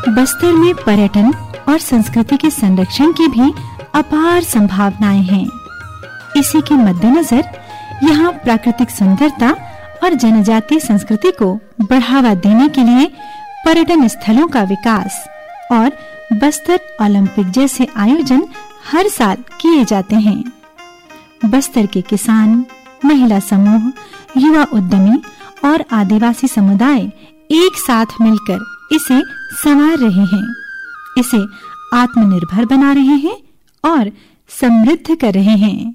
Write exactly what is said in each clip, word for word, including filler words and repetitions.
बस्तर में पर्यटन और संस्कृति के संरक्षण की भी अपार संभावनाएं हैं। इसी के मद्देनजर यहाँ प्राकृतिक सुंदरता और जनजातीय संस्कृति को बढ़ावा देने के लिए पर्यटन स्थलों का विकास और बस्तर ओलंपिक जैसे आयोजन हर साल किए जाते हैं। बस्तर के किसान, महिला समूह, युवा उद्यमी और आदिवासी समुदाय एक साथ मिलकर इसे संवार रहे हैं, इसे आत्मनिर्भर बना रहे हैं और समृद्ध कर रहे हैं।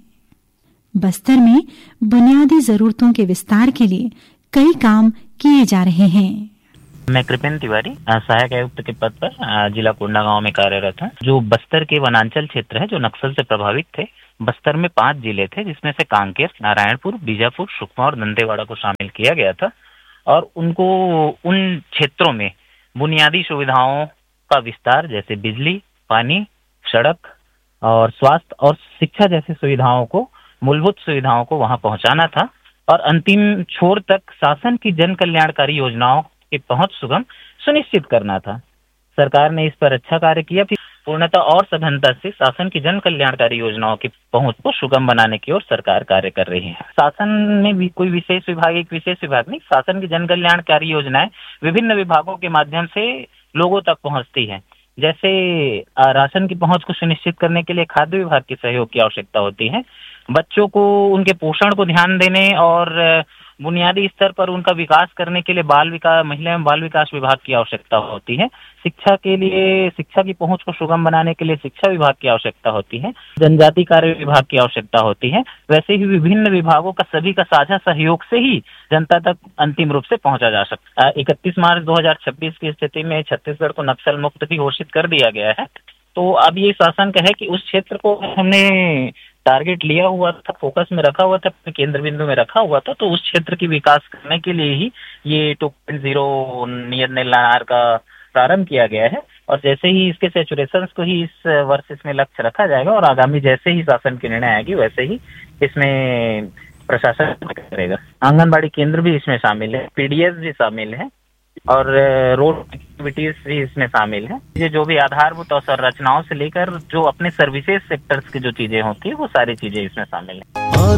बस्तर में बुनियादी जरूरतों के विस्तार के लिए कई काम किए जा रहे हैं। मैं कृपेन तिवारी सहायक आयुक्त के पद पर जिला कोंडागांव में कार्यरत हूँ। जो बस्तर के वनांचल क्षेत्र है जो नक्सल से प्रभावित थे, बस्तर में पांच जिले थे जिसमें से कांकेर, नारायणपुर, बीजापुर, सुकमा और दंतेवाड़ा को शामिल किया गया था और उनको उन क्षेत्रों में बुनियादी सुविधाओं का विस्तार जैसे बिजली, पानी, सड़क और स्वास्थ्य और शिक्षा जैसी सुविधाओं को, मूलभूत सुविधाओं को वहां पहुंचाना था और अंतिम छोर तक शासन की जन कल्याणकारी योजनाओं की पहुंच सुगम सुनिश्चित करना था। सरकार ने इस पर अच्छा कार्य किया, फिर पूर्णतः और सघनता से शासन की जन कल्याणकारी योजनाओं की पहुंच को सुगम बनाने की ओर सरकार कार्य कर रही है। शासन में भी कोई विशेष विभाग, एक विशेष विभाग नहीं, शासन की जन कल्याणकारी योजनाएं विभिन्न विभागों के माध्यम से लोगों तक पहुंचती है। जैसे राशन की पहुंच को सुनिश्चित करने के लिए खाद्य विभाग के सहयोग की आवश्यकता होती है, बच्चों को उनके पोषण को ध्यान देने और बुनियादी स्तर पर उनका विकास करने के लिए बाल विकास, महिला एवं बाल विकास विभाग की आवश्यकता होती है, शिक्षा के लिए शिक्षा की पहुंच को सुगम बनाने के लिए शिक्षा विभाग की आवश्यकता होती है, जनजाति कार्य विभाग की आवश्यकता होती है। वैसे ही विभिन्न विभागों का सभी का साझा सहयोग से ही जनता तक अंतिम रूप से पहुंचा जा सकता है। इकतीस मार्च दो हजार छब्बीस की स्थिति में छत्तीसगढ़ को नक्सल मुक्त भी घोषित कर दिया गया है। तो अब ये शासन का है कि उस क्षेत्र को हमने टारगेट लिया हुआ था, फोकस में रखा हुआ था, केंद्र बिंदु में रखा हुआ था, तो उस क्षेत्र की विकास करने के लिए ही ये टू पॉइंट ज़ीरो नियत निर्धार का प्रारंभ किया गया है और जैसे ही इसके सैचुरेशन को ही इस वर्ष इसमें लक्ष्य रखा जाएगा और आगामी जैसे ही शासन की निर्णय आएगी वैसे ही इसमें प्रशासन करेगा। आंगनबाड़ी केंद्र भी इसमें शामिल है, पीडीएस भी शामिल है और रोड एक्टिविटीज भी इसमें शामिल है। ये जो भी आधारभूत अवसंरचनाओं से लेकर जो अपने सर्विसेज सेक्टर्स की जो चीजें होती है वो सारी चीजें इसमें शामिल है।